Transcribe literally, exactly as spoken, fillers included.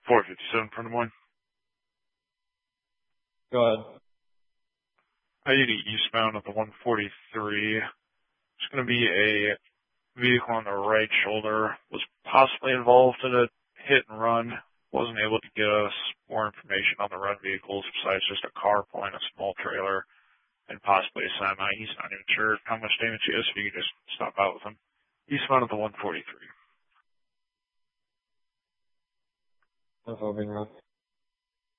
four fifty-seven for Des Moines. Go ahead. I eighty eastbound at the one forty-three. It's going to be a vehicle on the right shoulder. Was possibly involved in a hit and run. Wasn't able to get us more information on the run vehicles besides just a car pulling a small trailer and possibly a semi. He's not even sure how much damage he is, so you could just stop out with him. Eastbound at the one forty-three. That's all being rough.